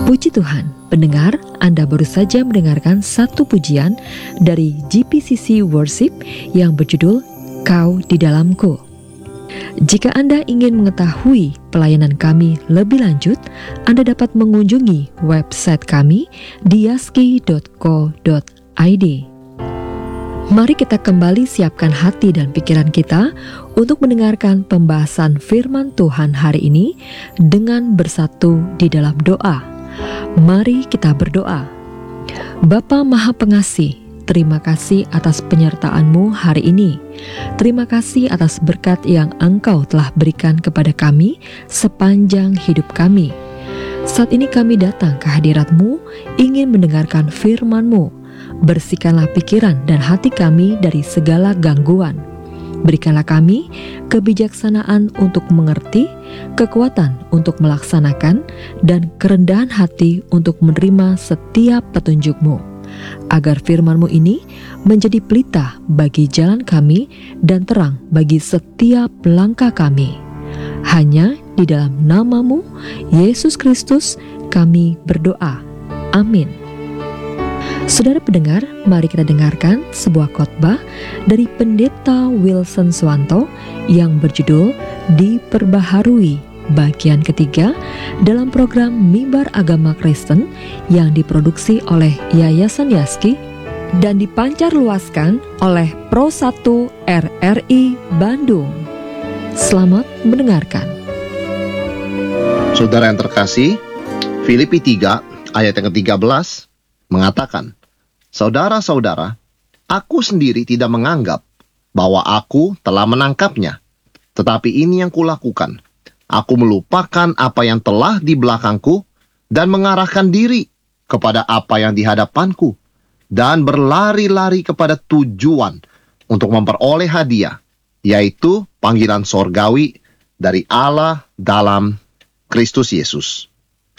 Puji Tuhan, pendengar, Anda baru saja mendengarkan satu pujian dari GPCC Worship yang berjudul Kau di Dalamku. Jika Anda ingin mengetahui pelayanan kami lebih lanjut, Anda dapat mengunjungi website kami di yaski.co.id. Mari kita kembali siapkan hati dan pikiran kita untuk mendengarkan pembahasan firman Tuhan hari ini dengan bersatu di dalam doa. Mari kita berdoa. Bapa Maha Pengasih, terima kasih atas penyertaan-Mu hari ini. Terima kasih atas berkat yang Engkau telah berikan kepada kami sepanjang hidup kami. Saat ini kami datang ke hadirat-Mu, ingin mendengarkan firman-Mu. Bersihkanlah pikiran dan hati kami dari segala gangguan. Berikanlah kami kebijaksanaan untuk mengerti, kekuatan untuk melaksanakan, dan kerendahan hati untuk menerima setiap petunjuk-Mu, agar firman-Mu ini menjadi pelita bagi jalan kami dan terang bagi setiap langkah kami. Hanya di dalam nama-Mu, Yesus Kristus, kami berdoa. Amin. Saudara pendengar, mari kita dengarkan sebuah khotbah dari Pendeta Wilson Swanto yang berjudul Diperbaharui bagian ketiga dalam program Mimbar Agama Kristen yang diproduksi oleh Yayasan Yaski dan dipancarluaskan oleh Pro 1 RRI Bandung. Selamat mendengarkan. Saudara yang terkasih, Filipi 3 ayat yang ke-13 mengatakan, "Saudara-saudara, aku sendiri tidak menganggap bahwa aku telah menangkapnya. Tetapi ini yang kulakukan. Aku melupakan apa yang telah di belakangku dan mengarahkan diri kepada apa yang di hadapanku dan berlari-lari kepada tujuan untuk memperoleh hadiah, yaitu panggilan sorgawi dari Allah dalam Kristus Yesus."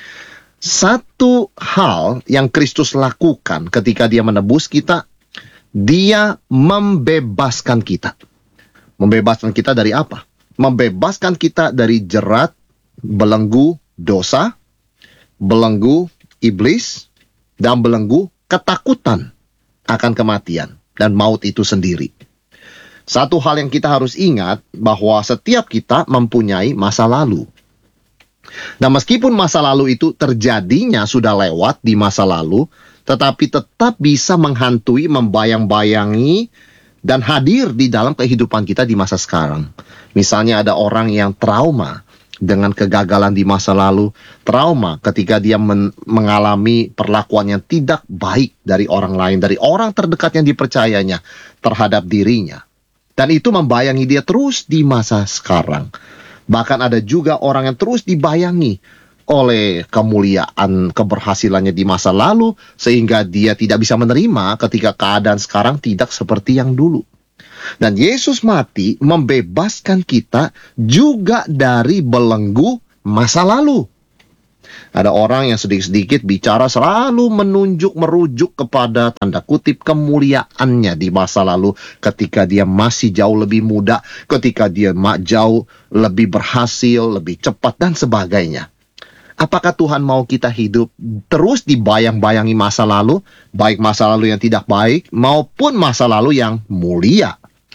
Satu hal yang Kristus lakukan ketika Dia menebus kita, Dia membebaskan kita. Membebaskan kita dari apa? Membebaskan kita dari jerat, belenggu dosa, belenggu iblis, dan belenggu ketakutan akan kematian dan maut itu sendiri. Satu hal yang kita harus ingat bahwa setiap kita mempunyai masa lalu. Nah, meskipun masa lalu itu terjadinya sudah lewat di masa lalu, tetapi tetap bisa menghantui, membayang-bayangi, dan hadir di dalam kehidupan kita di masa sekarang. Misalnya ada orang yang trauma dengan kegagalan di masa lalu, trauma ketika dia mengalami perlakuan yang tidak baik dari orang lain, dari orang terdekat yang dipercayanya terhadap dirinya. Dan itu membayangi dia terus di masa sekarang. Bahkan ada juga orang yang terus dibayangi oleh kemuliaan keberhasilannya di masa lalu, sehingga dia tidak bisa menerima ketika keadaan sekarang tidak seperti yang dulu. Dan Yesus mati membebaskan kita juga dari belenggu masa lalu. Ada orang yang sedikit-sedikit bicara selalu merujuk kepada tanda kutip kemuliaannya di masa lalu, ketika dia masih jauh lebih muda, ketika dia jauh lebih berhasil, lebih cepat, dan sebagainya. Apakah Tuhan mau kita hidup terus dibayang-bayangi masa lalu, baik masa lalu yang tidak baik maupun masa lalu yang mulia?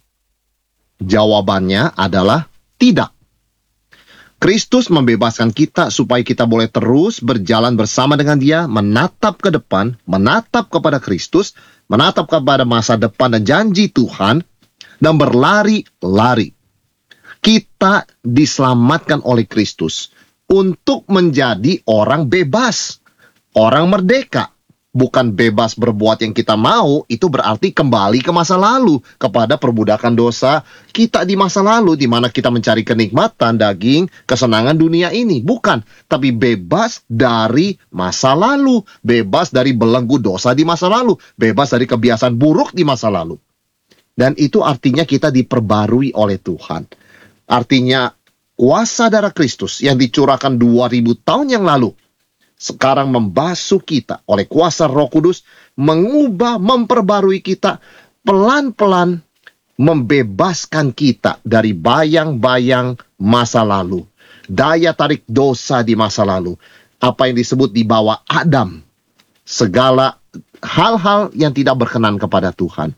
Jawabannya adalah tidak. Kristus membebaskan kita supaya kita boleh terus berjalan bersama dengan Dia, menatap ke depan, menatap kepada Kristus, menatap kepada masa depan dan janji Tuhan, dan berlari-lari. Kita diselamatkan oleh Kristus untuk menjadi orang bebas, orang merdeka. Bukan bebas berbuat yang kita mau, itu berarti kembali ke masa lalu, kepada perbudakan dosa kita di masa lalu, di mana kita mencari kenikmatan daging, kesenangan dunia ini. Bukan, tapi bebas dari masa lalu, bebas dari belenggu dosa di masa lalu, bebas dari kebiasaan buruk di masa lalu. Dan itu artinya kita diperbarui oleh Tuhan. Artinya kuasa darah Kristus yang dicurahkan 2000 tahun yang lalu sekarang membasuh kita oleh kuasa Roh Kudus, mengubah, memperbarui kita, pelan-pelan membebaskan kita dari bayang-bayang masa lalu, daya tarik dosa di masa lalu, apa yang disebut di bawah Adam. Segala hal-hal yang tidak berkenan kepada Tuhan.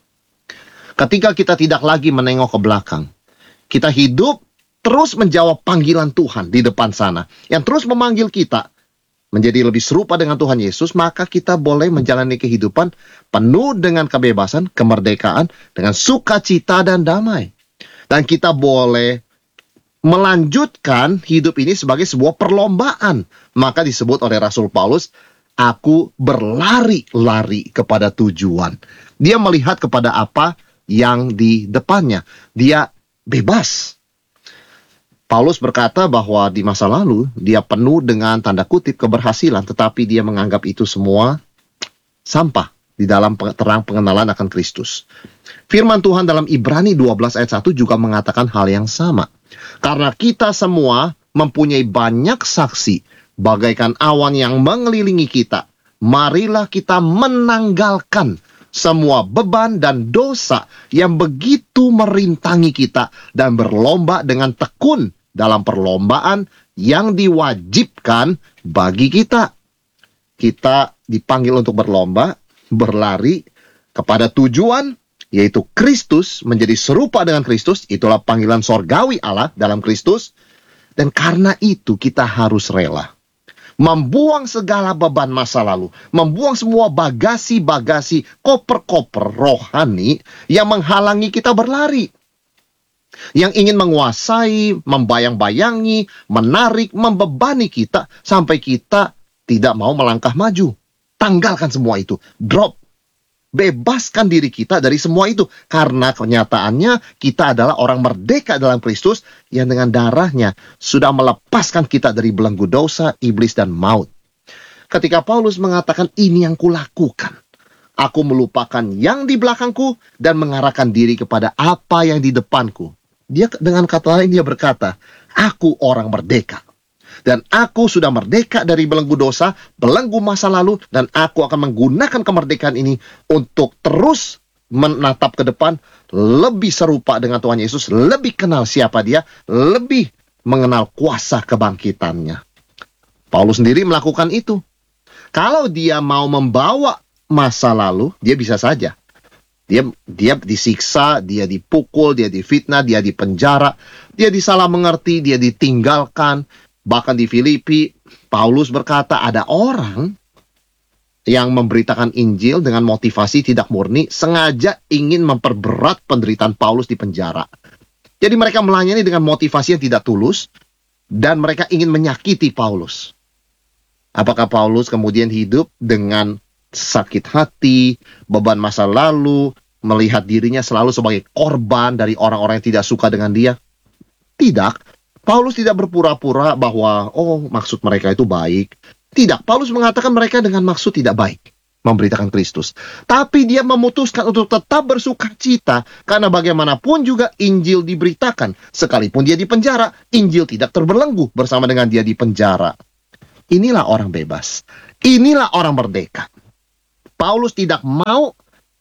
Ketika kita tidak lagi menengok ke belakang, kita hidup terus menjawab panggilan Tuhan di depan sana, yang terus memanggil kita menjadi lebih serupa dengan Tuhan Yesus, maka kita boleh menjalani kehidupan penuh dengan kebebasan, kemerdekaan, dengan sukacita dan damai. Dan kita boleh melanjutkan hidup ini sebagai sebuah perlombaan. Maka disebut oleh Rasul Paulus, aku berlari-lari kepada tujuan. Dia melihat kepada apa yang di depannya. Dia bebas. Paulus berkata bahwa di masa lalu dia penuh dengan tanda kutip keberhasilan, tetapi dia menganggap itu semua sampah di dalam terang pengenalan akan Kristus. Firman Tuhan dalam Ibrani 12 ayat 1 juga mengatakan hal yang sama. Karena kita semua mempunyai banyak saksi, bagaikan awan yang mengelilingi kita, marilah kita menanggalkan semua beban dan dosa yang begitu merintangi kita dan berlomba dengan tekun dalam perlombaan yang diwajibkan bagi kita. Kita dipanggil untuk berlomba, berlari kepada tujuan, yaitu Kristus, menjadi serupa dengan Kristus. Itulah panggilan sorgawi Allah dalam Kristus. Dan karena itu kita harus rela membuang segala beban masa lalu, membuang semua bagasi-bagasi, koper-koper rohani yang menghalangi kita berlari, yang ingin menguasai, membayang-bayangi, menarik, membebani kita sampai kita tidak mau melangkah maju. Tanggalkan semua itu, drop. Bebaskan diri kita dari semua itu. Karena kenyataannya kita adalah orang merdeka dalam Kristus yang dengan darahnya sudah melepaskan kita dari belenggu dosa, iblis, dan maut. Ketika Paulus mengatakan ini yang kulakukan, aku melupakan yang di belakangku dan mengarahkan diri kepada apa yang di depanku. Dia dengan kata lain dia berkata, aku orang merdeka. Dan aku sudah merdeka dari belenggu dosa, belenggu masa lalu, dan aku akan menggunakan kemerdekaan ini untuk terus menatap ke depan, lebih serupa dengan Tuhan Yesus, lebih kenal siapa dia, lebih mengenal kuasa kebangkitannya. Paulus sendiri melakukan itu. Kalau dia mau membawa masa lalu, dia bisa saja. Dia disiksa, dia dipukul, dia difitnah, dia dipenjara, dia disalah mengerti, dia ditinggalkan. Bahkan di Filipi, Paulus berkata ada orang yang memberitakan Injil dengan motivasi tidak murni, sengaja ingin memperberat penderitaan Paulus di penjara. Jadi mereka melayani dengan motivasi yang tidak tulus, dan mereka ingin menyakiti Paulus. Apakah Paulus kemudian hidup dengan sakit hati, beban masa lalu, melihat dirinya selalu sebagai korban dari orang-orang yang tidak suka dengan dia? Tidak. Paulus tidak berpura-pura bahwa, maksud mereka itu baik. Tidak, Paulus mengatakan mereka dengan maksud tidak baik, memberitakan Kristus. Tapi dia memutuskan untuk tetap bersuka cita, karena bagaimanapun juga Injil diberitakan. Sekalipun dia di penjara, Injil tidak terbelenggu bersama dengan dia di penjara. Inilah orang bebas. Inilah orang merdeka. Paulus tidak mau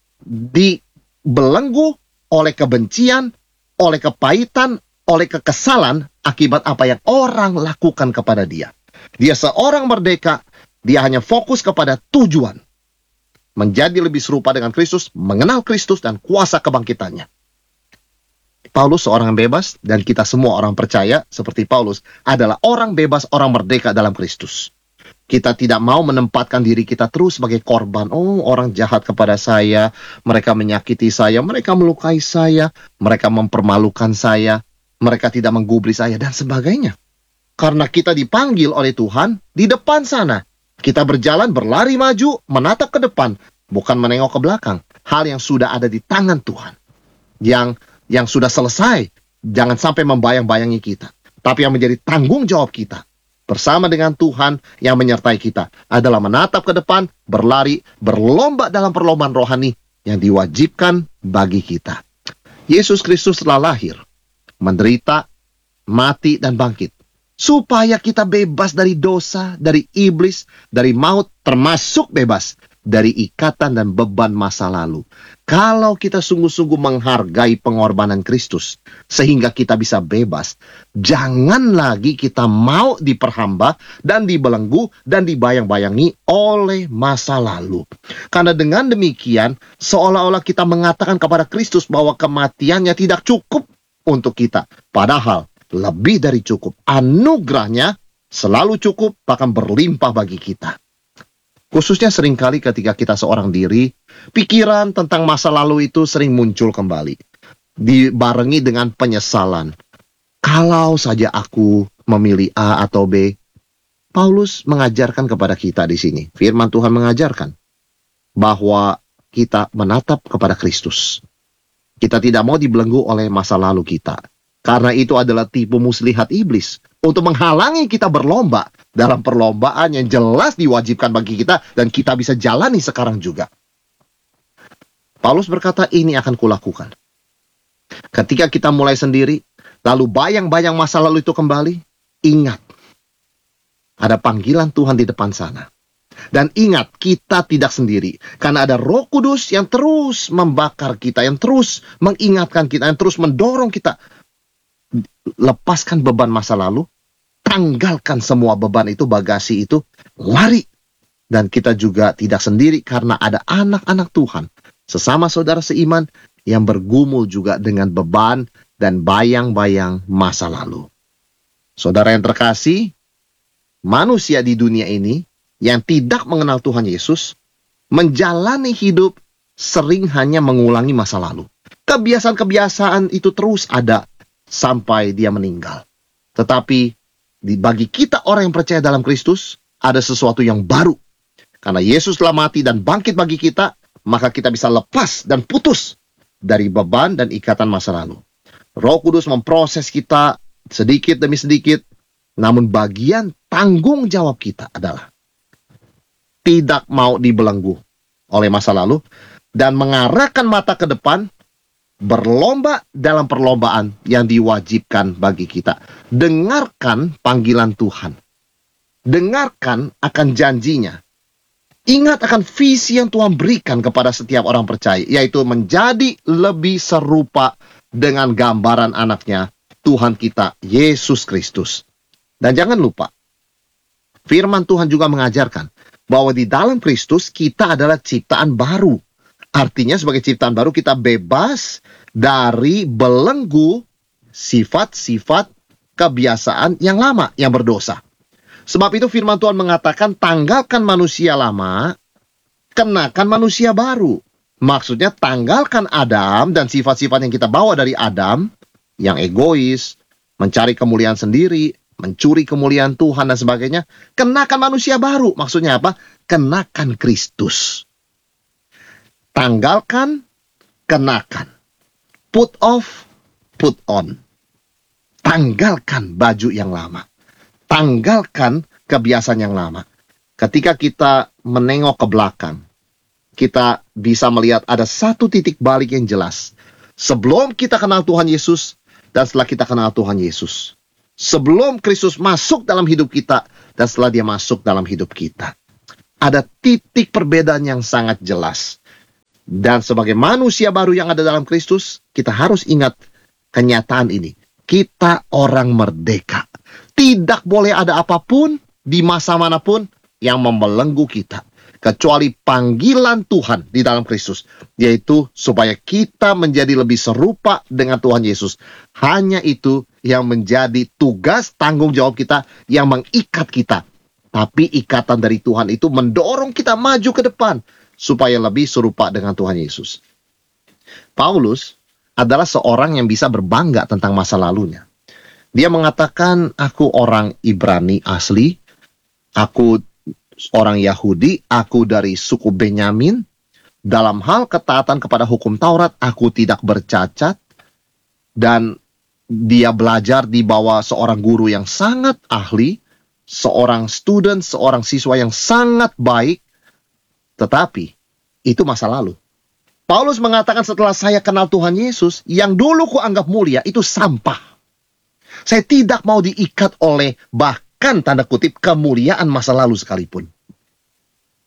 dibelenggu oleh kebencian, oleh kepahitan, oleh kekesalan akibat apa yang orang lakukan kepada dia. Dia seorang merdeka, dia hanya fokus kepada tujuan. Menjadi lebih serupa dengan Kristus, mengenal Kristus dan kuasa kebangkitannya. Paulus seorang yang bebas, dan kita semua orang percaya seperti Paulus adalah orang bebas, orang merdeka dalam Kristus. Kita tidak mau menempatkan diri kita terus sebagai korban. Orang jahat kepada saya, mereka menyakiti saya, mereka melukai saya, mereka mempermalukan saya, mereka tidak menggubris saya, dan sebagainya. Karena kita dipanggil oleh Tuhan di depan sana. Kita berjalan, berlari maju, menatap ke depan, bukan menengok ke belakang. Hal yang sudah ada di tangan Tuhan. Yang sudah selesai, jangan sampai membayang-bayangi kita. Tapi yang menjadi tanggung jawab kita, bersama dengan Tuhan yang menyertai kita, adalah menatap ke depan, berlari, berlomba dalam perlombaan rohani yang diwajibkan bagi kita. Yesus Kristus telah lahir, menderita, mati, dan bangkit, supaya kita bebas dari dosa, dari iblis, dari maut, termasuk bebas dari ikatan dan beban masa lalu. Kalau kita sungguh-sungguh menghargai pengorbanan Kristus, sehingga kita bisa bebas, jangan lagi kita mau diperhamba dan dibelenggu dan dibayang-bayangi oleh masa lalu. Karena dengan demikian, seolah-olah kita mengatakan kepada Kristus bahwa kematiannya tidak cukup untuk kita. Padahal, lebih dari cukup. Anugerahnya selalu cukup, bahkan berlimpah bagi kita. Khususnya seringkali ketika kita seorang diri, pikiran tentang masa lalu itu sering muncul kembali. Dibarengi dengan penyesalan. Kalau saja aku memilih A atau B. Paulus mengajarkan kepada kita di sini. Firman Tuhan mengajarkan bahwa kita menatap kepada Kristus. Kita tidak mau dibelenggu oleh masa lalu kita. Karena itu adalah tipu muslihat iblis untuk menghalangi kita berlomba dalam perlombaan yang jelas diwajibkan bagi kita dan kita bisa jalani sekarang juga. Paulus berkata, ini akan kulakukan. Ketika kita mulai sendiri, lalu bayang-bayang masa lalu itu kembali, ingat, ada panggilan Tuhan di depan sana. Dan ingat, kita tidak sendiri. Karena ada Roh Kudus yang terus membakar kita, yang terus mengingatkan kita, yang terus mendorong kita. Lepaskan beban masa lalu, tanggalkan semua beban itu, bagasi itu, lari. Dan kita juga tidak sendiri karena ada anak-anak Tuhan, sesama saudara seiman yang bergumul juga dengan beban dan bayang-bayang masa lalu. Saudara yang terkasih, manusia di dunia ini yang tidak mengenal Tuhan Yesus, menjalani hidup sering hanya mengulangi masa lalu. Kebiasaan-kebiasaan itu terus ada sampai dia meninggal. Tetapi bagi kita orang yang percaya dalam Kristus, ada sesuatu yang baru. Karena Yesus telah mati dan bangkit bagi kita, maka kita bisa lepas dan putus dari beban dan ikatan masa lalu. Roh Kudus memproses kita sedikit demi sedikit, namun bagian tanggung jawab kita adalah tidak mau dibelenggu oleh masa lalu dan mengarahkan mata ke depan, berlomba dalam perlombaan yang diwajibkan bagi kita. Dengarkan panggilan Tuhan. Dengarkan akan janjinya. Ingat akan visi yang Tuhan berikan kepada setiap orang percaya, yaitu menjadi lebih serupa dengan gambaran anaknya, Tuhan kita, Yesus Kristus. Dan jangan lupa, firman Tuhan juga mengajarkan bahwa di dalam Kristus kita adalah ciptaan baru. Artinya sebagai ciptaan baru kita bebas dari belenggu sifat-sifat kebiasaan yang lama, yang berdosa. Sebab itu firman Tuhan mengatakan, tanggalkan manusia lama, kenakan manusia baru. Maksudnya tanggalkan Adam dan sifat-sifat yang kita bawa dari Adam, yang egois, mencari kemuliaan sendiri, mencuri kemuliaan Tuhan dan sebagainya. Kenakan manusia baru. Maksudnya apa? Kenakan Kristus. Tanggalkan, kenakan. Put off, put on. Tanggalkan baju yang lama. Tanggalkan kebiasaan yang lama. Ketika kita menengok ke belakang, kita bisa melihat ada satu titik balik yang jelas. Sebelum kita kenal Tuhan Yesus, dan setelah kita kenal Tuhan Yesus. Sebelum Kristus masuk dalam hidup kita, dan setelah dia masuk dalam hidup kita. Ada titik perbedaan yang sangat jelas. Dan sebagai manusia baru yang ada dalam Kristus, kita harus ingat kenyataan ini. Kita orang merdeka. Tidak boleh ada apapun di masa manapun yang membelenggu kita. Kecuali panggilan Tuhan di dalam Kristus. Yaitu supaya kita menjadi lebih serupa dengan Tuhan Yesus. Hanya itu yang menjadi tugas tanggung jawab kita yang mengikat kita. Tapi ikatan dari Tuhan itu mendorong kita maju ke depan. Supaya lebih serupa dengan Tuhan Yesus. Paulus adalah seorang yang bisa berbangga tentang masa lalunya. Dia mengatakan, aku orang Ibrani asli, aku orang Yahudi, aku dari suku Benyamin. Dalam hal ketaatan kepada hukum Taurat, aku tidak bercacat. Dan dia belajar di bawah seorang guru yang sangat ahli, seorang student, seorang siswa yang sangat baik. Tetapi, itu masa lalu. Paulus mengatakan setelah saya kenal Tuhan Yesus, yang dulu kuanggap mulia, itu sampah. Saya tidak mau diikat oleh bahkan tanda kutip kemuliaan masa lalu sekalipun.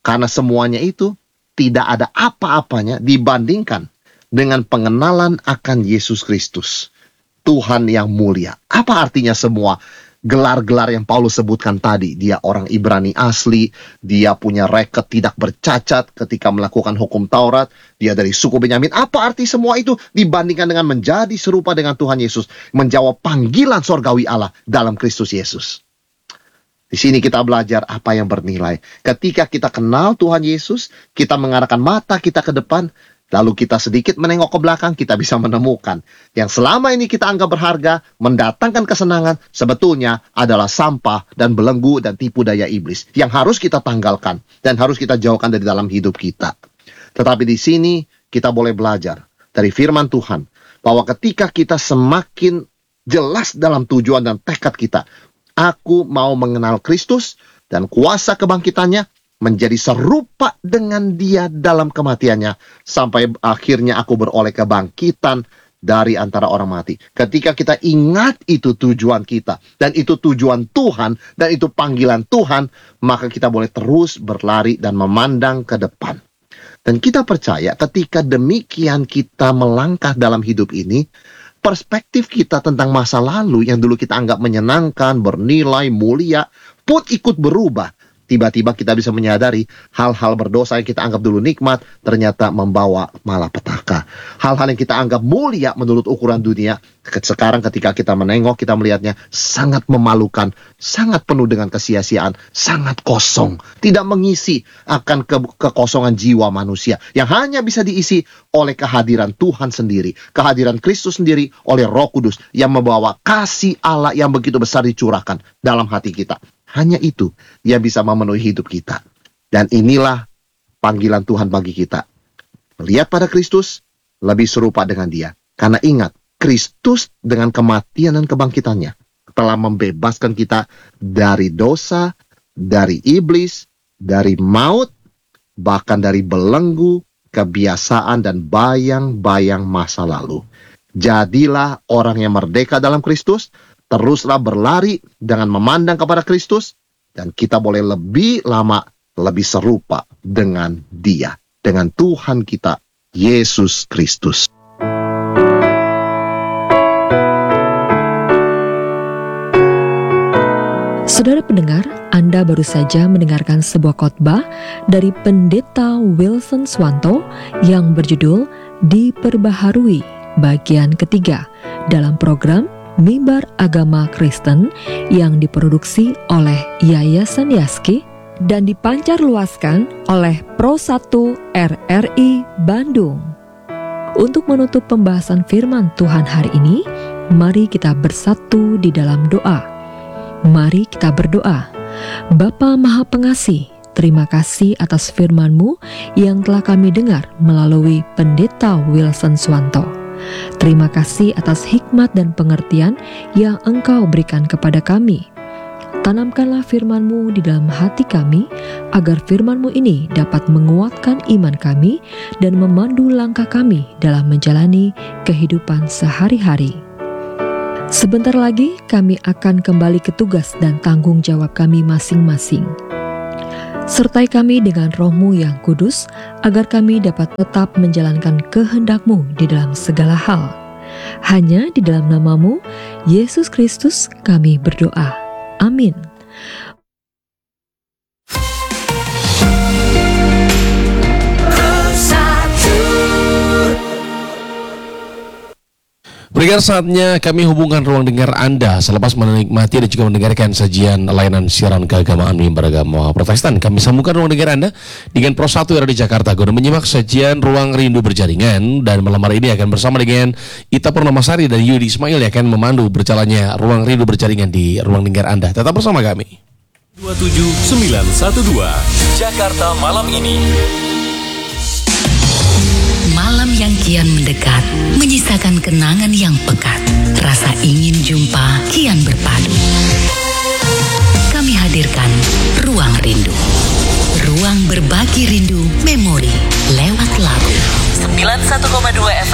Karena semuanya itu tidak ada apa-apanya dibandingkan dengan pengenalan akan Yesus Kristus, Tuhan yang mulia. Apa artinya semua gelar-gelar yang Paulus sebutkan tadi? Dia orang Ibrani asli, dia punya reket tidak bercacat ketika melakukan hukum Taurat, dia dari suku Benyamin. Apa arti semua itu dibandingkan dengan menjadi serupa dengan Tuhan Yesus, menjawab panggilan sorgawi Allah dalam Kristus Yesus? Di sini kita belajar apa yang bernilai. Ketika kita kenal Tuhan Yesus, kita mengarahkan mata kita ke depan, lalu kita sedikit menengok ke belakang, kita bisa menemukan yang selama ini kita anggap berharga, mendatangkan kesenangan, sebetulnya adalah sampah dan belenggu dan tipu daya iblis yang harus kita tanggalkan dan harus kita jauhkan dari dalam hidup kita. Tetapi di sini kita boleh belajar dari firman Tuhan bahwa ketika kita semakin jelas dalam tujuan dan tekad kita, aku mau mengenal Kristus dan kuasa kebangkitannya, menjadi serupa dengan dia dalam kematiannya, sampai akhirnya aku beroleh kebangkitan dari antara orang mati. Ketika kita ingat itu tujuan kita, dan itu tujuan Tuhan, dan itu panggilan Tuhan, maka kita boleh terus berlari dan memandang ke depan. Dan kita percaya ketika demikian kita melangkah dalam hidup ini, perspektif kita tentang masa lalu yang dulu kita anggap menyenangkan, bernilai, mulia, pun ikut berubah. Tiba-tiba kita bisa menyadari hal-hal berdosa yang kita anggap dulu nikmat ternyata membawa malapetaka. Hal-hal yang kita anggap mulia menurut ukuran dunia, sekarang ketika kita menengok, kita melihatnya sangat memalukan, sangat penuh dengan kesia-siaan, sangat kosong, tidak mengisi akan kekosongan jiwa manusia yang hanya bisa diisi oleh kehadiran Tuhan sendiri, kehadiran Kristus sendiri oleh Roh Kudus yang membawa kasih Allah yang begitu besar dicurahkan dalam hati kita. Hanya itu yang bisa memenuhi hidup kita. Dan inilah panggilan Tuhan bagi kita. Melihat pada Kristus, lebih serupa dengan dia. Karena ingat, Kristus dengan kematian dan kebangkitannya telah membebaskan kita dari dosa, dari iblis, dari maut, bahkan dari belenggu, kebiasaan, dan bayang-bayang masa lalu. Jadilah orang yang merdeka dalam Kristus. Teruslah berlari dengan memandang kepada Kristus, dan kita boleh lebih lama, lebih serupa dengan dia, dengan Tuhan kita, Yesus Kristus. Saudara pendengar, Anda baru saja mendengarkan sebuah khotbah dari Pendeta Wilson Swanto yang berjudul Diperbaharui bagian ketiga dalam program Mimbar Agama Kristen yang diproduksi oleh Yayasan Yaski dan dipancarluaskan oleh Pro 1 RRI Bandung. Untuk menutup pembahasan firman Tuhan hari ini, mari kita bersatu di dalam doa. Mari kita berdoa. Bapa Maha Pengasih, terima kasih atas firman-Mu yang telah kami dengar melalui Pendeta Wilson Swanto. Terima kasih atas hikmat dan pengertian yang Engkau berikan kepada kami. Tanamkanlah firman-Mu di dalam hati kami, agar firman-Mu ini dapat menguatkan iman kami dan memandu langkah kami dalam menjalani kehidupan sehari-hari. Sebentar lagi kami akan kembali ke tugas dan tanggung jawab kami masing-masing. Sertai kami dengan Roh-Mu yang kudus, agar kami dapat tetap menjalankan kehendak-Mu di dalam segala hal. Hanya di dalam nama-Mu, Yesus Kristus, kami berdoa. Amin. Berikan saatnya kami hubungkan ruang dengar Anda selepas menikmati dan juga mendengarkan sajian layanan siaran keagamaan Mimbar Agama Protestan. Kami sambungkan ruang dengar Anda dengan Pro 1 yang ada di Jakarta guna menyimak sajian Ruang Rindu Berjaringan, dan malam hari ini akan bersama dengan Ita Purnamasari dan Yudi Ismail yang akan memandu berjalannya Ruang Rindu Berjaringan di ruang dengar Anda. Tetap bersama kami. 27912 Jakarta malam ini. Malam yang kian mendekat menyisakan kenangan yang pekat. Rasa ingin jumpa kian berpadu. Kami hadirkan Ruang Rindu. Ruang berbagi rindu memori lewat lagu. 91,2 FM